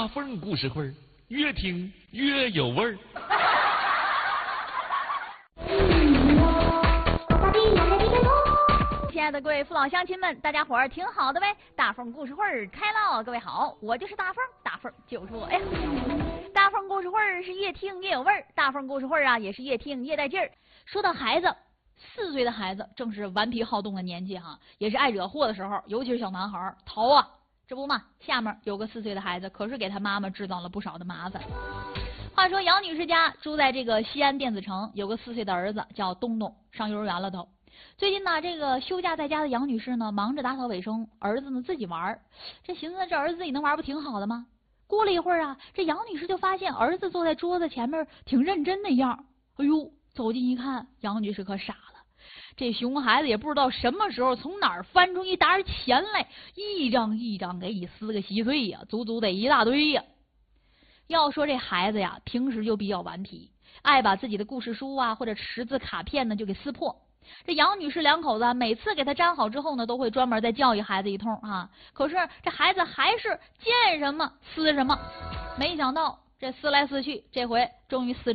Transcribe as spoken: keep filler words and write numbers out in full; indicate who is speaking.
Speaker 1: 大凤故事会，越听越有味儿。
Speaker 2: 亲爱的各位父老乡亲们，大家伙儿挺好的呗！大凤故事会开喽！各位好，我就是大凤，大凤就是我呀！大凤故事会是越听越有味儿，大凤故事会啊也是越听越带劲儿。说到孩子，四岁的孩子正是顽皮好动的年纪哈，也是爱惹祸的时候，尤其是小男孩淘啊，这不嘛，下面有个四岁的孩子，可是给他妈妈制造了不少的麻烦。话说杨女士家住在这个西安电子城，有个四岁的儿子叫东东，上幼儿园了都。最近呢，这个休假在家的杨女士呢，忙着打扫卫生，儿子呢自己玩。这寻思这儿子自己能玩不挺好的吗？过了一会儿啊，这杨女士就发现儿子坐在桌子前面挺认真那样。哎呦，走近一看，杨女士可傻了。这熊孩子也不知道什么时候从哪儿翻出一沓钱来，一张一张给你撕个稀碎呀，足足得一大堆呀。要说这孩子呀，平时就比较顽皮，爱把自己的故事书啊或者识字卡片呢就给撕破。这杨女士两口子每次给他粘好之后呢，都会专门再教育孩子一通啊。可是这孩子还是见什么撕什么，没想到这撕来撕去，这回终于撕